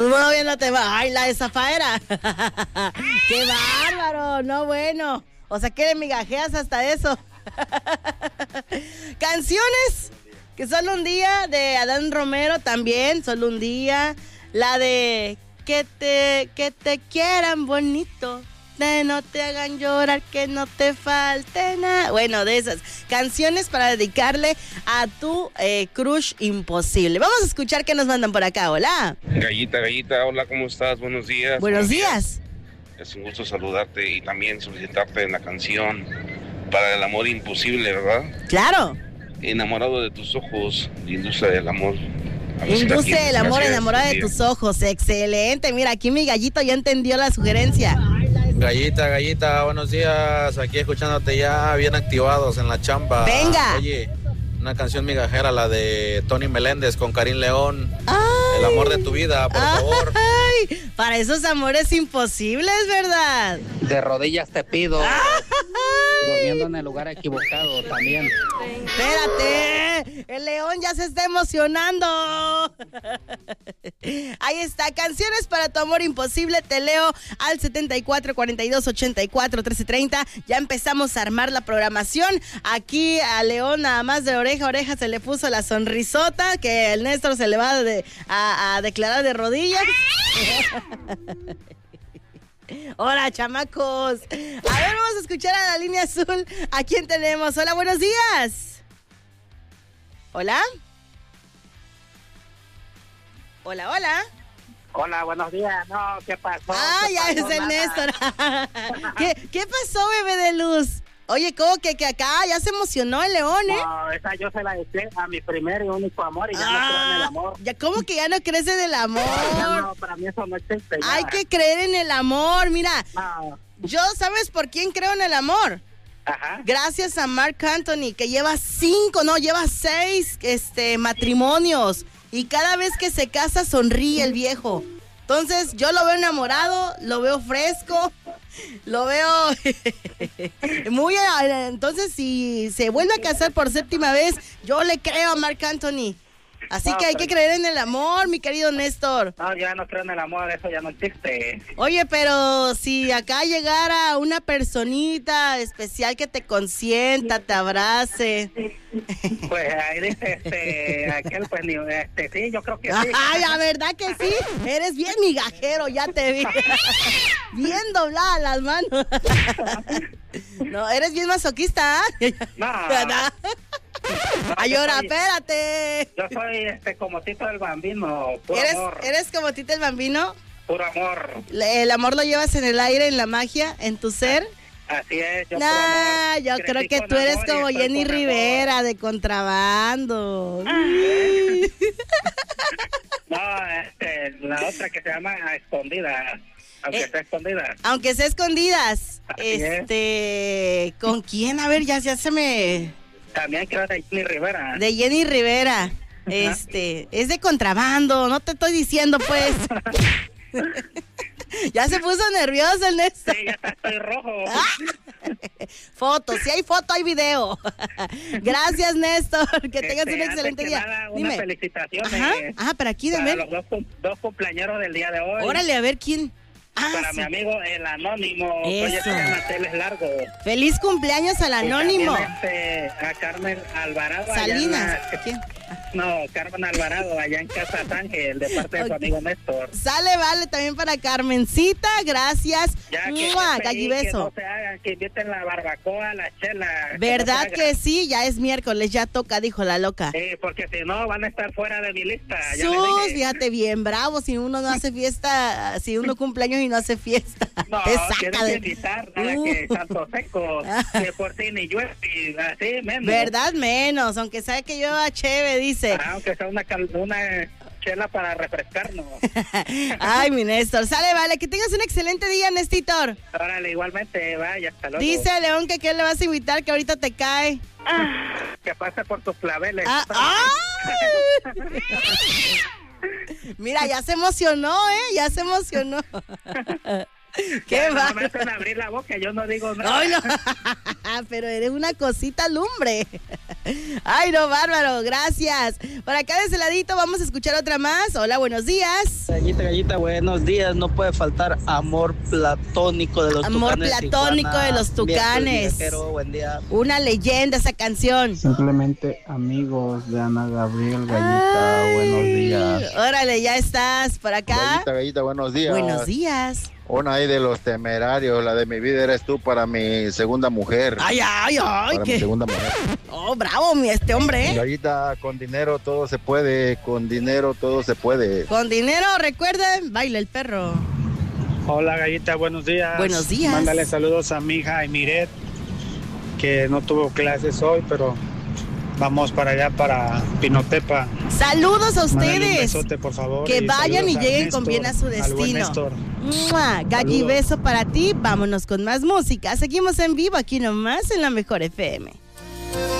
Todavía no te va. ¡Ay, la de Zafaera! ¡Qué bárbaro! No, bueno. O sea, que le migajeas hasta eso. Canciones que solo un día de Adán Romero también, solo un día. La de que te quieran bonito, de no te hagan llorar, que no te falte nada. Bueno, de esas canciones para dedicarle a tu crush imposible. Vamos a escuchar qué nos mandan por acá. Hola. Gallita, hola, ¿cómo estás? Buenos días. Buenos días. Es un gusto saludarte y también solicitarte la canción para el amor imposible, ¿verdad? Claro. Enamorado de tus ojos, industria del amor. Industria del amor, enamorada de tus ojos. Excelente. Mira, aquí mi gallito ya entendió la sugerencia. Gallita, buenos días. Aquí escuchándote ya bien activados en la chamba. Venga. Oye, una canción migajera, la de Tony Meléndez con Karim León. Ay. El amor de tu vida, por favor. Ay, para esos amores imposibles, ¿verdad? De rodillas te pido. Ay. Durmiendo en el lugar equivocado también. Espérate, el león ya se está emocionando. Ahí está, canciones para tu amor imposible. Te leo al 74 42 84 13 30. Ya empezamos a armar la programación. Aquí a León nada más de oreja a oreja se le puso la sonrisota que el Néstor se le va a declarar de rodillas. Hola, chamacos. A ver, vamos a escuchar a la línea azul. ¿A quién tenemos? Hola, buenos días. Hola. Hola. Hola, buenos días. No, ¿qué pasó? Ah, ya es el Néstor. ¿Qué pasó, bebé de luz? Oye, ¿cómo que acá ya se emocionó el león, eh? No, esa yo se la dejé a mi primer y único amor y ya no creo en el amor. Ya, ¿cómo que ya no crees en el amor? No, para mí eso no existe. Ya. Hay que creer en el amor, mira. No. Yo, ¿sabes por quién creo en el amor? Ajá. Gracias a Marc Anthony, que lleva 6 matrimonios. Y cada vez que se casa sonríe el viejo. Entonces, yo lo veo enamorado, lo veo fresco, lo veo muy... Entonces, si se vuelve a casar por 7ª vez, yo le creo a Marc Anthony. Así que hay que creer en el amor, mi querido Néstor. No, ya no creo en el amor, eso ya no existe. Oye, pero si acá llegara una personita especial que te consienta, te abrace. Pues ahí dice aquel, pues sí, yo creo que sí. Ay, la verdad que sí, eres bien migajero, ya te vi. Bien dobladas las manos. No, eres bien masoquista, ¿eh? No. Ay, ahora, espérate. Yo soy como Tito el Bambino, puro amor. ¿Eres como Tito el Bambino? Puro amor. ¿El amor lo llevas en el aire, en la magia, en tu ser? Así es, yo yo creo que tú eres como Jenny Rivera, de contrabando. No, la otra que se llama Escondidas. Aunque sea escondidas. Aunque sea escondidas. ¿Con quién? A ver, ya se me... También creo de Jenny Rivera. De Jenny Rivera. Es de contrabando, no te estoy diciendo, pues. Ya se puso nervioso el Néstor. Sí, ya estoy rojo. Foto, si hay foto, hay video. Gracias, Néstor. Que tengas un excelente día. Unas felicitaciones. Ajá, para aquí, de ver. Los dos cumpleañeros del día de hoy. Órale, a ver quién. Para mi amigo el Anónimo. Eso. Manteles Largo. Feliz cumpleaños al Anónimo. A Carmen Alvarado. Salinas. ¿Quién? No, Carmen Alvarado, allá en Casa Ángel, de parte de su amigo Néstor. Sale, vale, también para Carmencita, gracias. Que Gallibeso. no se hagan, que inviten la barbacoa, la chela. ¿Verdad que sí? Ya es miércoles, ya toca, dijo la loca. Sí, porque si no, van a estar fuera de mi lista. Fíjate, bien bravo, si uno no hace fiesta, si uno cumpleaños y no hace fiesta. No, te saca tienes que invitar, nada que Santo Seco, que por ti ni llueve, así menos. ¿Verdad? Menos, aunque sabe que llueva chévere, dice. Aunque sea una chela para refrescarnos. Ay, mi Néstor, sale, vale, que tengas un excelente día, Néstor. Órale, igualmente, vaya, hasta luego. Dice León que ¿qué le vas a invitar? Que ahorita te cae. Que pase por tus claveles. Mira, ya se emocionó, ya se emocionó. Qué no va. me hacen abrir la boca, yo no digo nada. Ay, no. Pero eres una cosita lumbre. Ay, no, bárbaro, gracias. Por acá de ese ladito vamos a escuchar otra más. Hola, buenos días. Gallita, buenos días. No puede faltar amor platónico de los Amor Tucanes. platónico Tijuana. de los Tucanes. Buen día. Una leyenda esa canción. Simplemente amigos de Ana Gabriel, Gallita, buenos días. Órale, ya estás por acá. Gallita, buenos días. Buenos días. Una ahí de los Temerarios, la de mi vida eres tú para mi segunda mujer. Ay, Para mi ¿qué? segunda mujer. Oh, bravo, este hombre. Gallita, con dinero todo se puede, con dinero todo se puede. Con dinero, recuerden, baila el perro. Hola, Gallita, buenos días. Buenos días. Mándale saludos a mi hija Emiret, que no tuvo clases hoy, pero vamos para allá, para Pinotepa. Saludos a Mándale un ustedes. besote, por favor. Que vayan y saludos a lleguen Néstor, con bien a su al buen destino. Néstor. ¡Mua! Gallibeso para ti. Vámonos con más música. Seguimos en vivo aquí nomás en la Mejor FM.